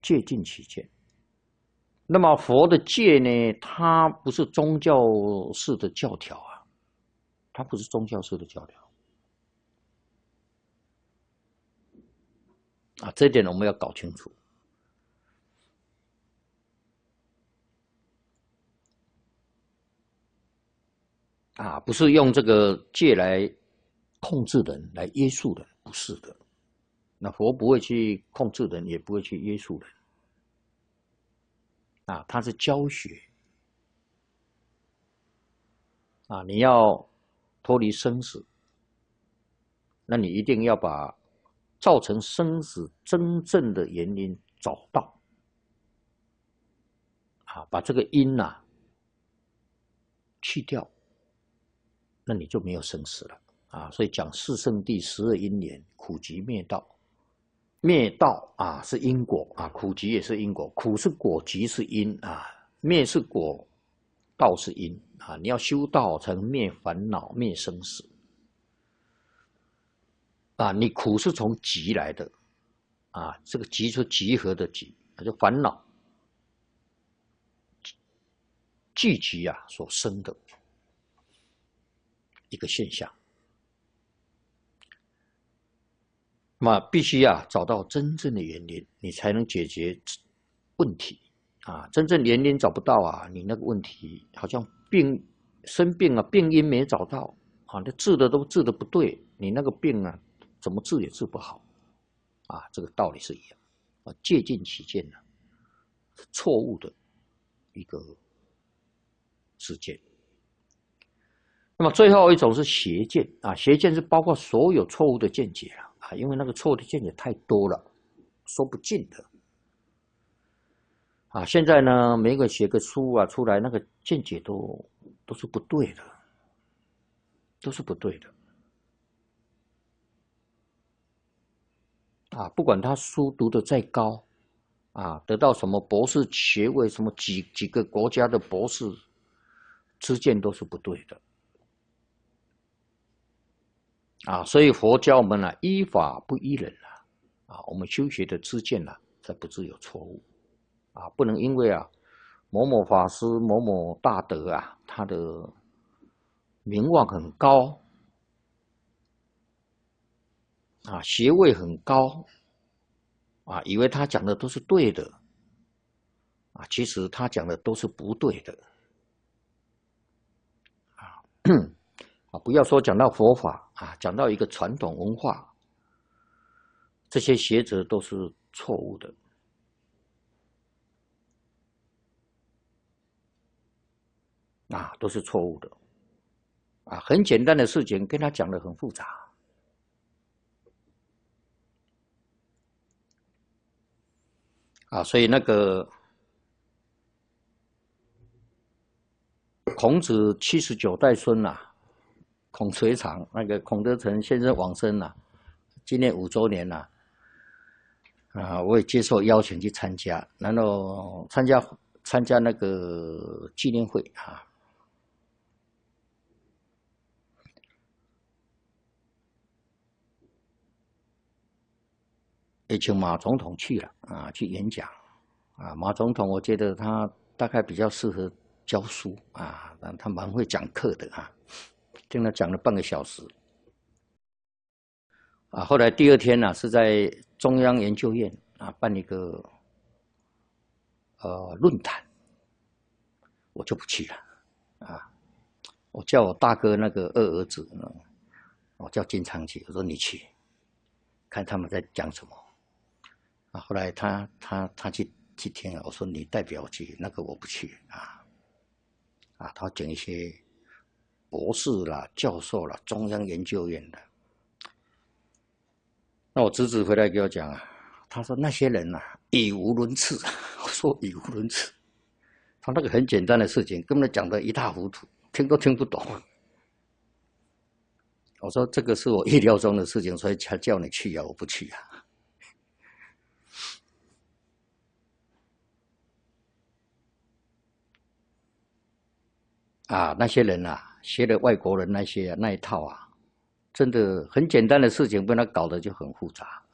戒尽其见。那么佛的戒呢，它不是宗教式的教条啊，它不是宗教式的教条啊，这一点我们要搞清楚啊，不是用这个戒来控制人、来约束人，不是的。那佛不会去控制人，也不会去约束人啊，他是教学啊，你要脱离生死，那你一定要把造成生死真正的原因找到啊，把这个因啊去掉，那你就没有生死了啊。所以讲四圣谛12因缘，苦集灭道。灭道啊是因果啊，苦集也是因果，苦是果，集是因啊，灭是果，道是因啊。你要修道才能灭烦恼、灭生死啊。你苦是从集来的啊，这个集是集合的集，就烦恼聚集啊所生的一个现象。那么必须啊找到真正的原因，你才能解决问题啊。真正原因找不到啊，你那个问题好像生病啊，病因没找到啊，那治的都治的不对，你那个病啊怎么治也治不好啊。这个道理是一样啊，戒尽其见呢，是错误的一个世界。那么最后一种是邪见啊，邪见是包括所有错误的见解啊，因为那个错误的见解太多了，说不尽的啊。现在呢，每个写个书啊出来，那个见解都是不对的，都是不对的啊。不管他书读得再高啊，得到什么博士学位，什么几个国家的博士知见都是不对的。啊，所以佛教我们呢，依法不依人啊，我们修学的知见呢，才不致有错误啊，不能因为啊某某法师、某某大德啊，他的名望很高啊，学位很高啊，以为他讲的都是对的啊，其实他讲的都是不对的啊。啊，不要说讲到佛法啊，讲到一个传统文化，这些学者都是错误的啊，都是错误的啊。很简单的事情跟他讲的很复杂啊，所以那个孔子79代孙啊，孔垂长那个孔德成先生往生了，今年5周年了啊，我也接受邀请去参加，然后参加那个纪念会啊，也请马总统去了啊，去演讲啊。马总统我觉得他大概比较适合教书啊，他蛮会讲课的啊，听他讲了半个小时啊。后来第2天呢，是在中央研究院啊办一个论坛，我就不去了啊。我叫我大哥那个2儿子呢，我叫金昌去，我说你去，看他们在讲什么啊。后来他去听了，我说你代表去，那个我不去啊。他讲一些博士啦、教授啦、中央研究院的。那我侄子回来给我讲啊，他说那些人啊语无伦次，我说语无伦次，他那个很简单的事情，根本讲得一塌糊涂，听都听不懂。我说这个是我意料中的事情，所以才叫你去啊，我不去啊。啊，那些人啊，学的外国人那些那一套啊，真的很简单的事情，被他搞得就很复杂。